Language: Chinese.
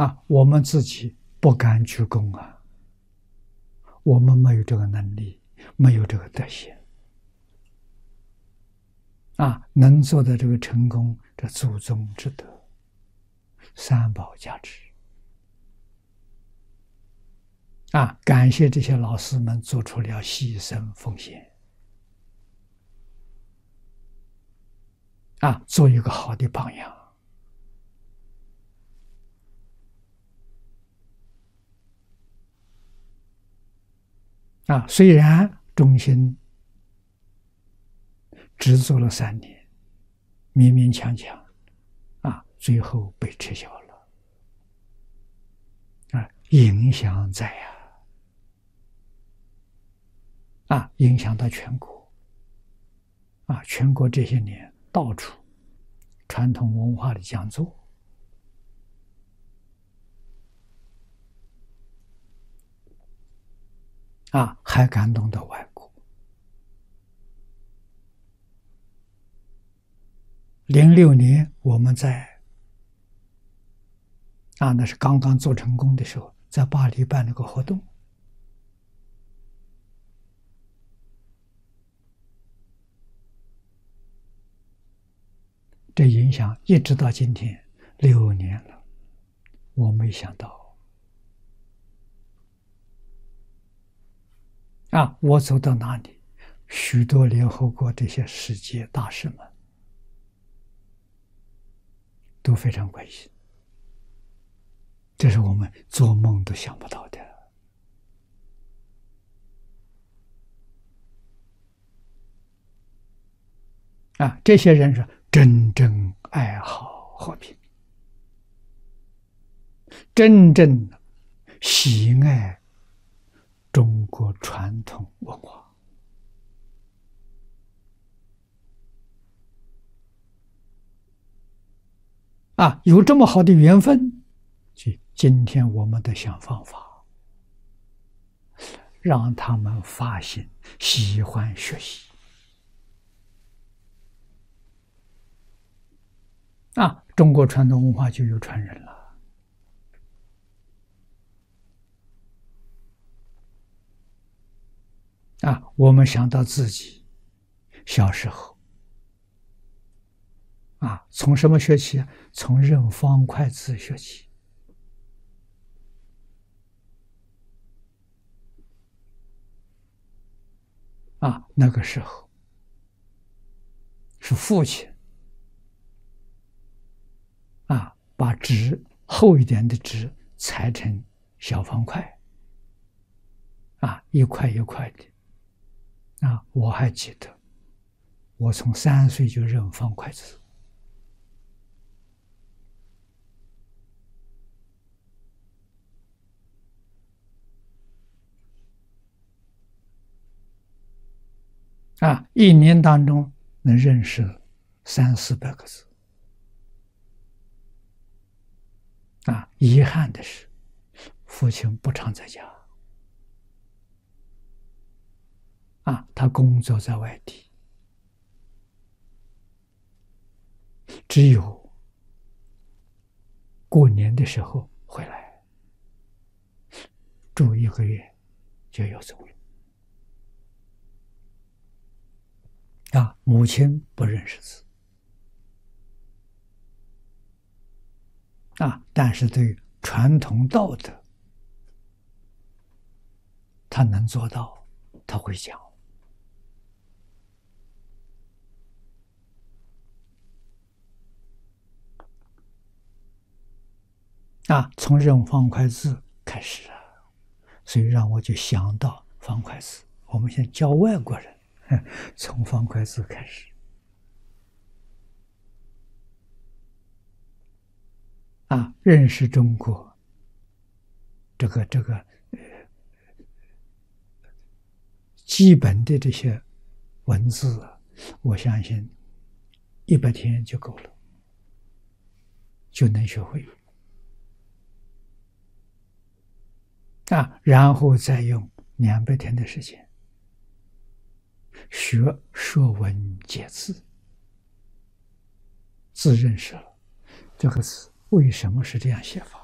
我们自己不敢鞠躬啊，我们没有这个能力，没有这个德行能做的这个成功，这祖宗之德，三宝加持感谢这些老师们做出了牺牲奉献做一个好的榜样虽然中心只做了3年，勉勉强强最后被撤销了影响在影响到全国全国这些年到处传统文化的讲座还感动到外国。06年我们在那是刚刚做成功的时候，在巴黎办了个活动，这影响一直到今天6年了，我没想到我走到哪里，许多联合国这些世界大使们都非常关心，这是我们做梦都想不到的这些人是真正爱好和平，真正喜爱中国传统文化有这么好的缘分，今天我们得想方法让他们发现喜欢学习中国传统文化就有传人了我们想到自己小时候从什么学起从认方块字学起那个时候是父亲把纸厚一点的纸裁成小方块一块一块的我还记得我从3岁就认方块字1年当中能认识300-400个字遗憾的是父亲不常在家他工作在外地，只有过年的时候回来住1个月就要走了母亲不认识字但是对传统道德他能做到，他会讲从认方块字开始所以让我就想到方块字，我们现在教外国人从方块字开始认识中国这个基本的这些文字我相信100天就够了，就能学会然后再用200天的时间学说文解字，字认识了，这个字为什么是这样写法